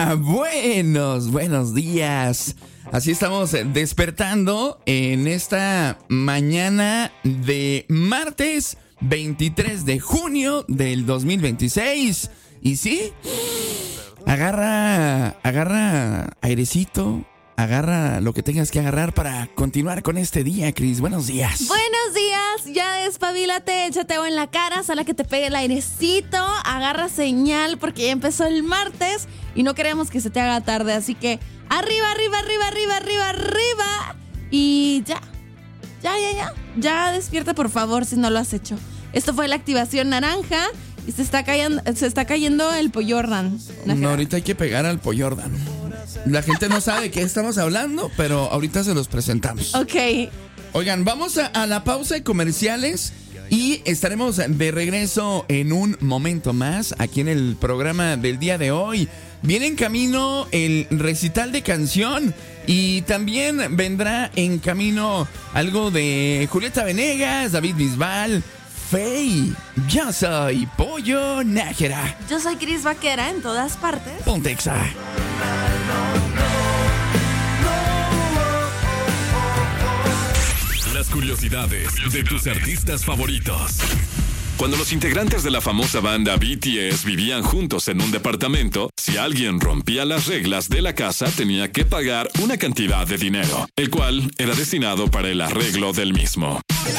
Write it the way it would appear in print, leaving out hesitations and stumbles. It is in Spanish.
Buenos días. Así estamos despertando en esta mañana de martes 23 de junio del 2026. Y sí, agarra airecito, agarra lo que tengas que agarrar para continuar con este día, Cris. Buenos días. Buenos días, ya despabílate, échate agua en la cara, sala que te pegue el airecito, agarra señal porque ya empezó el martes y no queremos que se te haga tarde, así que arriba. Y ya despierta por favor si no lo has hecho. Esto fue la activación naranja y se está cayendo el Poyordan. No, ahorita hay que pegar al Poyordan. La gente no sabe de qué estamos hablando, pero ahorita se los presentamos. Ok. Oigan, vamos a la pausa de comerciales y estaremos de regreso en un momento más aquí en el programa del día de hoy. Viene en camino el recital de canción y también vendrá en camino algo de Julieta Venegas, David Bisbal, Faye. Yo soy Pollo Nájera. Yo soy Cris Vaquera en todas partes. Pontexa. Las curiosidades de tus artistas favoritos. Cuando los integrantes de la famosa banda BTS vivían juntos en un departamento, si alguien rompía las reglas de la casa, tenía que pagar una cantidad de dinero, el cual era destinado para el arreglo del mismo.